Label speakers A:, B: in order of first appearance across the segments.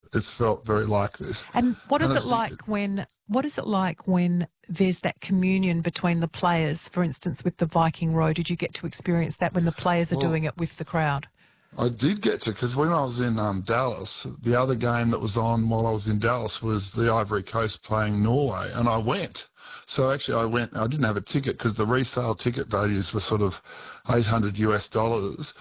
A: it's felt very like this.
B: And what is
A: And I
B: it
A: think
B: like when there's that communion between the players? For instance, with the Viking Row, did you get to experience that when the players are doing it with the crowd?
A: I did get to, because when I was in Dallas, the other game that was on while I was in Dallas was the Ivory Coast playing Norway, and I went. So actually I went, I didn't have a ticket because the resale ticket values were sort of $800.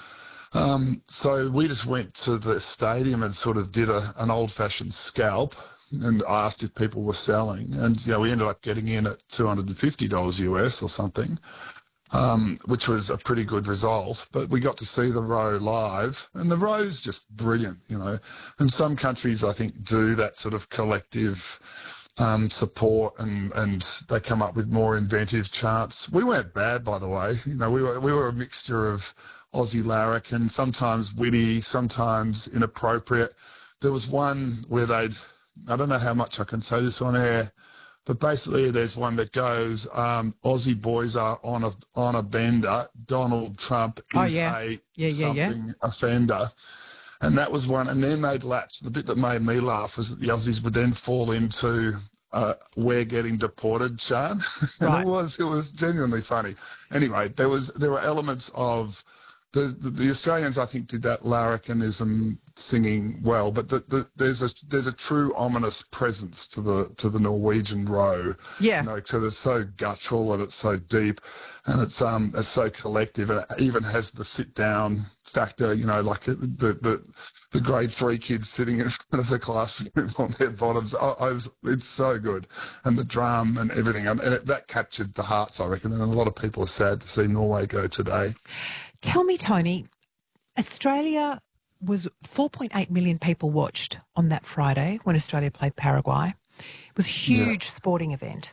A: So we just went to the stadium and sort of did an old-fashioned scalp and asked if people were selling. And, we ended up getting in at $250 US or something, which was a pretty good result. But we got to see the Row live, and the Row's just brilliant, And some countries, I think, do that sort of collective support, and they come up with more inventive chants. We weren't bad, by the way. We were a mixture of Aussie larrikin, sometimes witty, sometimes inappropriate. There was one where I don't know how much I can say this on air, but basically there's one that goes, Aussie boys are on a bender. Donald Trump is something offender. And that was one. And then they'd latch. The bit that made me laugh was that the Aussies would then fall into we're getting deported, Sean. And
B: Right.
A: it was genuinely funny. Anyway, there were elements of the Australians, I think, did that larrikinism singing well, but there's a true ominous presence to the Norwegian Row.
B: Yeah.
A: Because it's so guttural and it's so deep, and it's so collective, and it even has the sit down factor. Like the grade 3 kids sitting in front of the classroom on their bottoms. It's so good, and the drum and everything, and that captured the hearts, I reckon. And a lot of people are sad to see Norway go today.
B: Tell me, Tony, Australia was 4.8 million people watched on that Friday when Australia played Paraguay. It was a huge sporting event.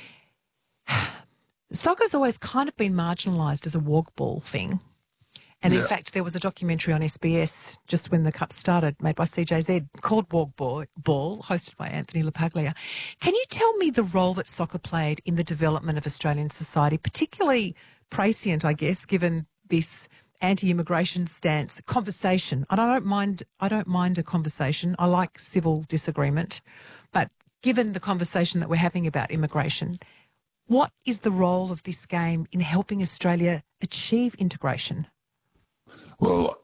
B: Soccer's always kind of been marginalised as a wog ball thing. And in fact, there was a documentary on SBS just when the Cup started, made by CJZ, called Wog Ball, hosted by Anthony LaPaglia. Can you tell me the role that soccer played in the development of Australian society, particularly prescient, I guess, given this anti-immigration stance conversation? And I don't mind a conversation. I like civil disagreement. But given the conversation that we're having about immigration, what is the role of this game in helping Australia achieve integration?
A: Well,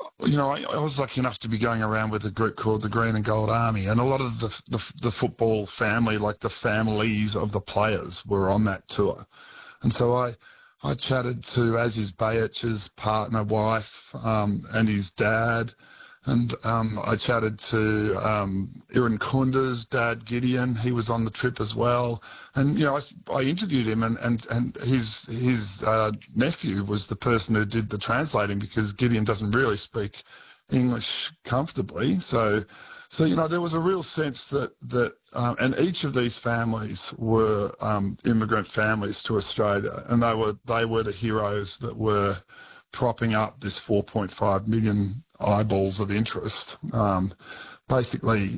A: I was lucky enough to be going around with a group called the Green and Gold Army, and a lot of the football family, like the families of the players, were on that tour. And so I chatted to Aziz Bayic's partner, wife, and his dad, and I chatted to Iran Kunda's dad, Gideon. He was on the trip as well, and I interviewed him, and his nephew was the person who did the translating, because Gideon doesn't really speak English comfortably. So there was a real sense that and each of these families were immigrant families to Australia, and they were the heroes that were propping up this 4.5 million eyeballs of interest. Basically,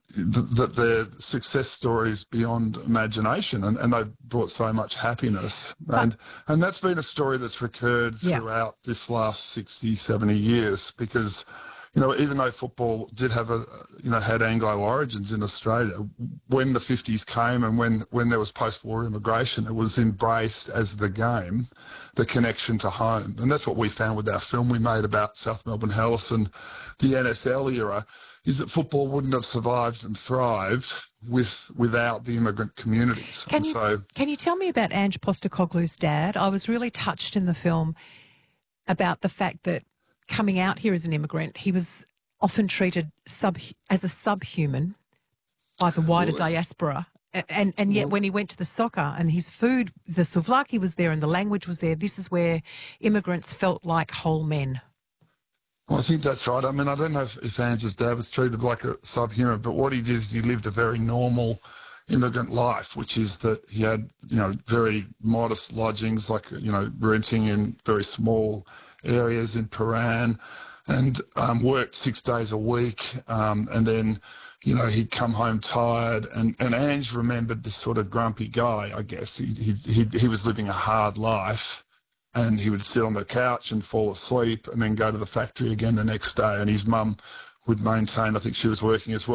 A: their success stories beyond imagination, and they've brought so much happiness. And that's been a story that's recurred throughout this last 60, 70 years, because even though football did have had Anglo origins in Australia, when the 50s came and when there was post-war immigration, it was embraced as the game, the connection to home. And that's what we found with our film we made about South Melbourne Hellas and the NSL era, is that football wouldn't have survived and thrived without the immigrant communities.
B: Can you tell me about Ange Postecoglou's dad? I was really touched in the film about the fact that coming out here as an immigrant, he was often treated as a subhuman by the wider diaspora. And yet when he went to the soccer and his food, the souvlaki was there and the language was there, this is where immigrants felt like whole men.
A: Well, I think that's right. I mean, I don't know if Ange's dad was treated like a subhuman, but what he did is he lived a very normal immigrant life, which is that he had, very modest lodgings, like, renting in very small areas in Paran, and worked 6 days a week, and then, he'd come home tired, and Ange remembered this sort of grumpy guy, I guess. He was living a hard life, and he would sit on the couch and fall asleep and then go to the factory again the next day, and his mum would maintain, I think she was working as well,